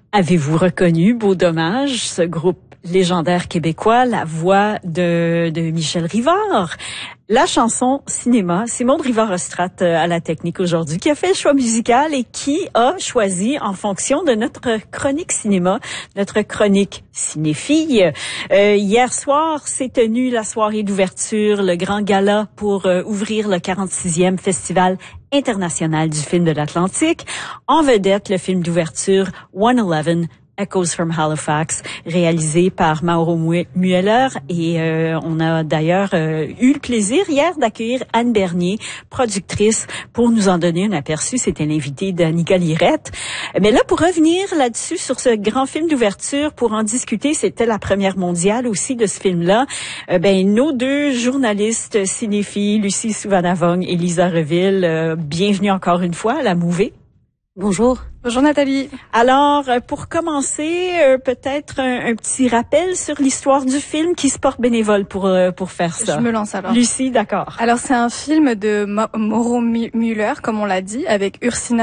Avez-vous reconnu, beau dommage, ce groupe légendaire québécois, la voix de Michel Rivard? La chanson cinéma, c'est Maud Rivard-Ostrat à la technique aujourd'hui qui a fait le choix musical et qui a choisi en fonction de notre chronique cinéma, notre chronique cinéphile. Hier soir, s'est tenue la soirée d'ouverture, le grand gala pour ouvrir le 46e Festival international du film de l'Atlantique. En vedette, le film d'ouverture 111, Echoes from Halifax, réalisé par Mauro Mueller. Et on a d'ailleurs eu le plaisir hier d'accueillir Anne Bernier, productrice, pour nous en donner un aperçu. C'était l'invitée d'Annika Lirette. Mais là, pour revenir là-dessus, sur ce grand film d'ouverture, pour en discuter, c'était la première mondiale aussi de ce film-là. Nos deux journalistes cinéphiles, Lucie Souvanavong et Lisa Reville, bienvenue encore une fois à la Mouvée. Bonjour. Bonjour Nathalie. Alors, pour commencer, peut-être un petit rappel sur l'histoire du film, qui se porte bénévole pour faire ça. Je me lance alors. Lucie, d'accord. Alors c'est un film de Mauro Mueller, comme on l'a dit, avec Ursina